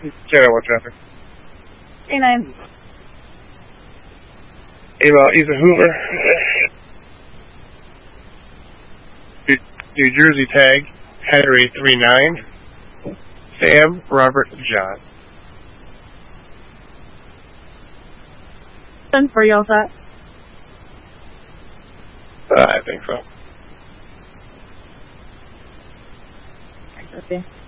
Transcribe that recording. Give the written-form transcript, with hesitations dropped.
Channel 1 traffic. A9. Email Isa Hoover. New Jersey tag, Henry 39. Sam Robert John. Done for you, all set? I think so. Okay.